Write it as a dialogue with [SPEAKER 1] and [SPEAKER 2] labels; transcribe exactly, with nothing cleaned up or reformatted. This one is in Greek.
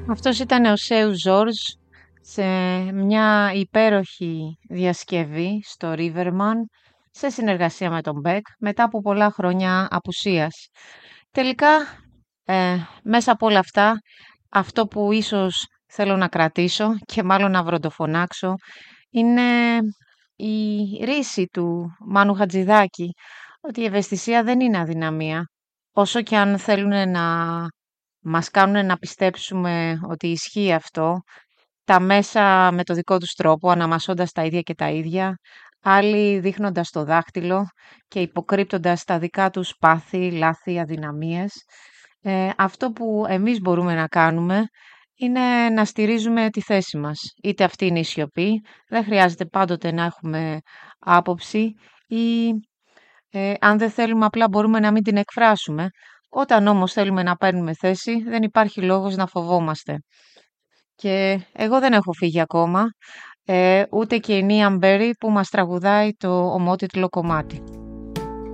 [SPEAKER 1] Αυτός ήταν ο Σέου Ζόρζ σε μια υπέροχη διασκευή στο Riverman σε συνεργασία με τον Μπεκ μετά από πολλά χρόνια απουσίας. Τελικά, ε, μέσα από όλα αυτά, αυτό που ίσως θέλω να κρατήσω και μάλλον να βροντοφωνάξω είναι η ρίση του Μάνου Χατζηδάκη, ότι η ευαισθησία δεν είναι αδυναμία, όσο και αν θέλουν να μας κάνουν να πιστέψουμε ότι ισχύει αυτό, τα μέσα με το δικό τους τρόπο, αναμασώντας τα ίδια και τα ίδια, άλλοι δείχνοντας το δάχτυλο και υποκρύπτοντας τα δικά τους πάθη, λάθη, αδυναμίες. Ε, αυτό που εμείς μπορούμε να κάνουμε είναι να στηρίζουμε τη θέση μας. Είτε αυτή είναι η σιωπή, δεν χρειάζεται πάντοτε να έχουμε άποψη ή ε, αν δεν θέλουμε απλά μπορούμε να μην την εκφράσουμε. Όταν όμως θέλουμε να παίρνουμε θέση, δεν υπάρχει λόγος να φοβόμαστε. Και εγώ δεν έχω φύγει ακόμα, ε, ούτε και η Νία Μπέρι που μας τραγουδάει το ομότιτλο κομμάτι.